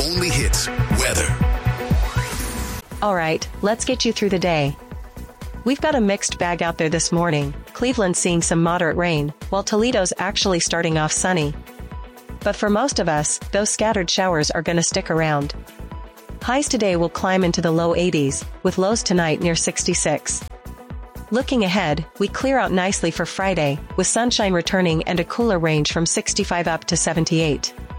only hits weather. All right, let's get you through the day. We've got a mixed bag out there this morning. Cleveland's seeing some moderate rain, while Toledo's actually starting off sunny. But for most of us, those scattered showers are gonna stick around. Highs today will climb into the low 80s, with lows tonight near 66. Looking ahead, we clear out nicely for Friday, with sunshine returning and a cooler range from 65 up to 78.